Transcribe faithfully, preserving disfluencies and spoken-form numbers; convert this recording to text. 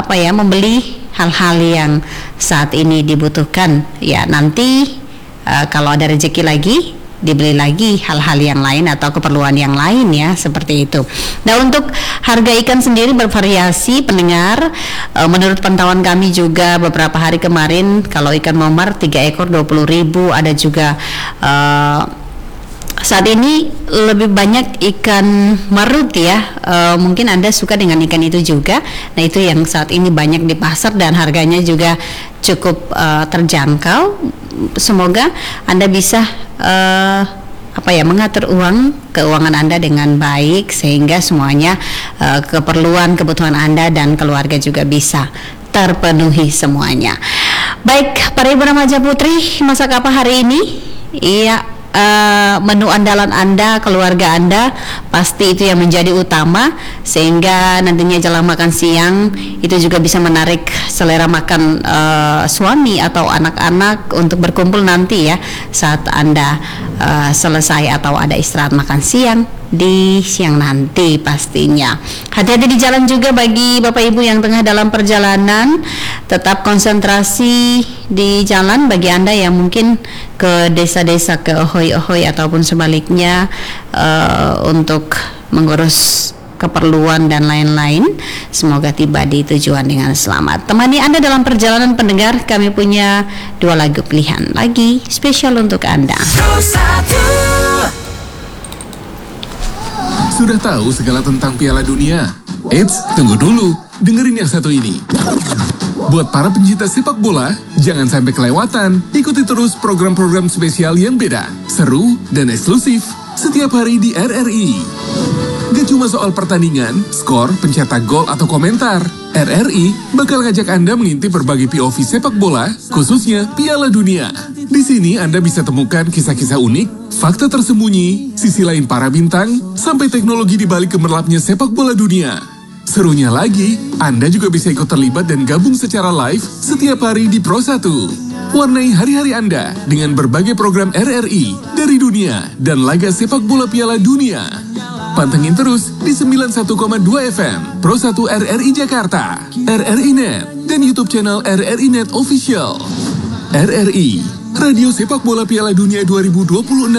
apa ya membeli hal-hal yang saat ini dibutuhkan. Ya nanti uh, kalau ada rezeki lagi dibeli lagi hal-hal yang lain atau keperluan yang lain ya, seperti itu. Nah, untuk harga ikan sendiri bervariasi pendengar. E, menurut pantauan kami juga beberapa hari kemarin kalau ikan momar tiga ekor dua puluh ribu, ada juga e, saat ini lebih banyak ikan marut ya. E, mungkin Anda suka dengan ikan itu juga. Nah, itu yang saat ini banyak di pasar dan harganya juga cukup e, terjangkau. Semoga Anda bisa uh, apa ya mengatur uang keuangan Anda dengan baik sehingga semuanya uh, keperluan kebutuhan Anda dan keluarga juga bisa terpenuhi semuanya. Baik, para ibu remaja putri, masak apa hari ini? Iya, uh, menu andalan Anda, keluarga Anda, pasti itu yang menjadi utama sehingga nantinya jam makan siang itu juga bisa menarik selera makan uh, suami atau anak-anak untuk berkumpul nanti ya saat Anda uh, selesai atau ada istirahat makan siang di siang nanti pastinya. Hati-hati di jalan juga bagi Bapak Ibu yang tengah dalam perjalanan, tetap konsentrasi di jalan bagi Anda yang mungkin ke desa-desa, ke Ohoy-Ohoy ataupun sebaliknya uh, untuk mengurus keperluan dan lain-lain. Semoga tiba di tujuan dengan selamat. Temani Anda dalam perjalanan pendengar, kami punya dua lagu pilihan lagi spesial untuk Anda. Sudah tahu segala tentang Piala Dunia? Eits, tunggu dulu. Dengerin yang satu ini. Buat para pencinta sepak bola, jangan sampai kelewatan. Ikuti terus program-program spesial yang beda, seru, dan eksklusif setiap hari di R R I. Gak cuma soal pertandingan, skor, pencetak gol, atau komentar. R R I bakal ngajak Anda mengintip berbagai P O V sepak bola, khususnya Piala Dunia. Di sini Anda bisa temukan kisah-kisah unik, fakta tersembunyi, sisi lain para bintang, sampai teknologi di balik gemerlapnya sepak bola dunia. Serunya lagi, Anda juga bisa ikut terlibat dan gabung secara live setiap hari di Pro satu. Warnai hari-hari Anda dengan berbagai program R R I dari dunia dan laga sepak bola Piala Dunia. Pantengin terus di sembilan puluh satu koma dua F M, Pro satu R R I Jakarta, R R I Net, dan YouTube channel R R I Net Official. R R I, Radio Sepak Bola Piala Dunia dua ribu dua puluh enam.